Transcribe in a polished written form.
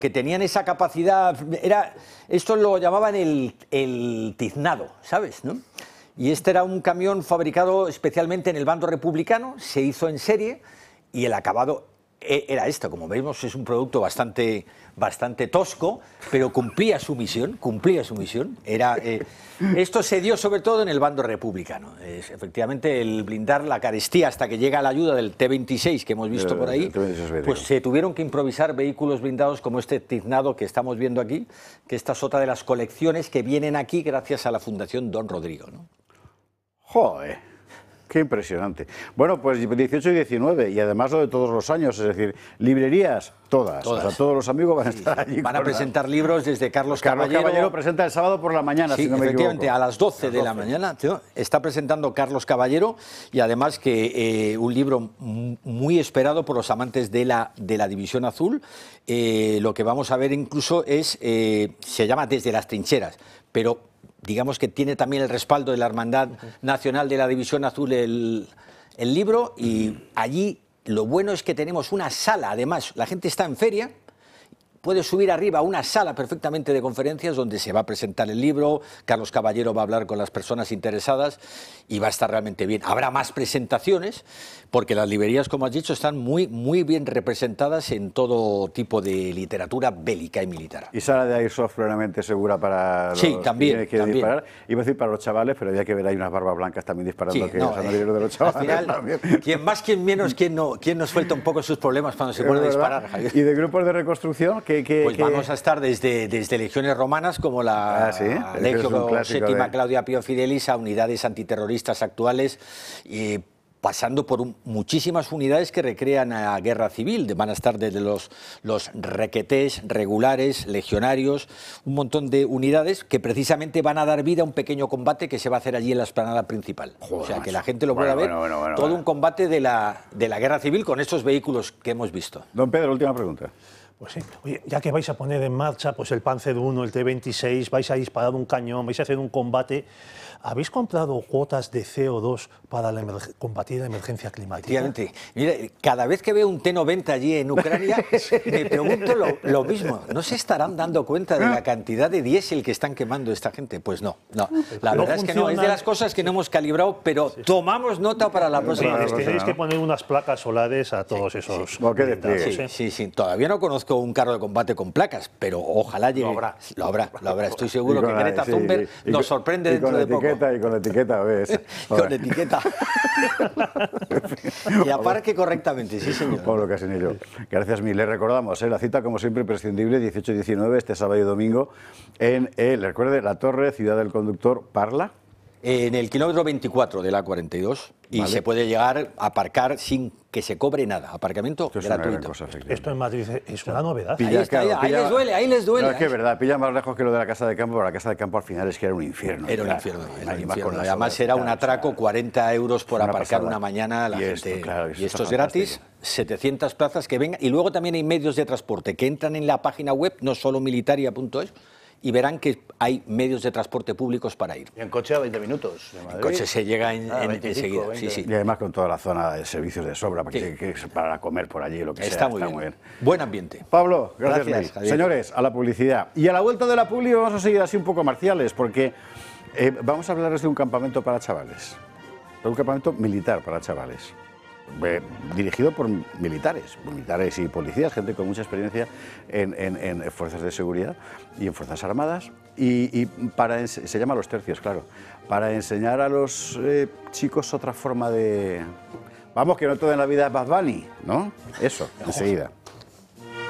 que tenían esa capacidad, esto lo llamaban el tiznado, ¿sabes?, ¿no? Y este era un camión fabricado especialmente en el bando republicano, se hizo en serie y el acabado era esto. Como vemos, es un producto bastante tosco, pero cumplía su misión. Esto se dio sobre todo en el bando republicano. Efectivamente, el blindar la carestía hasta que llega la ayuda del T-26 que hemos visto por ahí, pues se tuvieron que improvisar vehículos blindados como este tiznado que estamos viendo aquí, que esta es otra de las colecciones que vienen aquí gracias a la Fundación Don Rodrigo, ¿no? ¡Joder! ¡Qué impresionante! Bueno, pues 18 y 19, y además lo de todos los años, es decir, librerías, todas. O sea, todos los amigos van a estar allí. Van a presentar libros desde Carlos Caballero. Carlos Caballero presenta el sábado por la mañana, sí, si no me equivoco. efectivamente, a las 12 de la mañana está presentando Carlos Caballero, y además que un libro muy esperado por los amantes de la División Azul. Lo que vamos a ver incluso se llama Desde las trincheras, pero digamos que tiene también el respaldo de la Hermandad Nacional de la División Azul el libro, y allí lo bueno es que tenemos una sala, además, la gente está en feria, puede subir arriba a una sala perfectamente de conferencias donde se va a presentar el libro, Carlos Caballero va a hablar con las personas interesadas y va a estar realmente bien. Habrá más presentaciones, porque las librerías, como has dicho, están muy bien representadas en todo tipo de literatura bélica y militar. Y sala de Airsoft plenamente segura para los que quieren disparar. Iba a decir para los chavales, pero había que ver ahí unas barbas blancas también disparando, que son el libro de los chavales. Al final, quien más, quien menos, quien nos suelta un poco sus problemas cuando se pone a disparar. ¿Y de grupos de reconstrucción? Pues vamos a estar desde legiones romanas como la Legio Séptima Claudia Pío Fidelis a unidades antiterroristas actuales, pasando por muchísimas unidades que recrean a guerra civil. Van a estar desde los requetés, regulares, legionarios, un montón de unidades que precisamente van a dar vida a un pequeño combate que se va a hacer allí en la explanada principal. Joder, o sea, que la gente lo pueda ver, todo un combate de la guerra civil con estos vehículos que hemos visto. Don Pedro, última pregunta. Pues sí. Oye, ya que vais a poner en marcha pues el Panzer I, el T-26, vais a disparar un cañón, vais a hacer un combate, ¿habéis comprado cuotas de CO2 para combatir la emergencia climática? Efectivamente. Mira, cada vez que veo un T-90 allí en Ucrania, me pregunto lo mismo. ¿No se estarán dando cuenta de la cantidad de diésel que están quemando esta gente? Pues no. La verdad es que no. Es de las cosas que no hemos calibrado, pero tomamos nota para la próxima vez. Tenéis que poner unas placas solares a todos esos... Sí. Todavía no conozco un carro de combate con placas, pero ojalá llegue. Lo habrá. Estoy seguro que Greta Thunberg nos sorprende dentro de poco. Y con etiqueta, ¿ves? Con etiqueta. Y aparque correctamente, sí, señor. Pablo Casinello, gracias mil. Le recordamos, la cita, como siempre, imprescindible, 18 y 19, este sábado y domingo, en, recuerde, La Torre, Ciudad del Conductor, Parla. En el kilómetro 24 de la 42, y se puede llegar a aparcar sin que se cobre nada, aparcamiento gratuito. Esto en Madrid es una novedad. Ahí les duele. No, es que es verdad, pilla más lejos que lo de la Casa de Campo, pero la Casa de Campo al final es que era un infierno. Era un infierno. Además era un atraco, 40 euros por aparcar una mañana, la gente. Y esto es gratis, 700 plazas que vengan. Y luego también hay medios de transporte que entran en la página web, no solo militaria.es, y verán que hay medios de transporte públicos para ir. Y en coche a 20 minutos. En coche se llega enseguida. Sí. Y además con toda la zona de servicios de sobra, para comer por allí, lo que sea. Está muy bien. Buen ambiente. Pablo, gracias. Señores, a la publicidad. Y a la vuelta de la publi vamos a seguir así un poco marciales, porque vamos a hablarles de un campamento para chavales. Un campamento militar para chavales. Dirigido por militares y policías, gente con mucha experiencia en fuerzas de seguridad y en fuerzas armadas, y se llama Los Tercios, claro, para enseñar a los chicos otra forma de... Vamos, que no todo en la vida es Bad Bunny, ¿no? Eso, enseguida.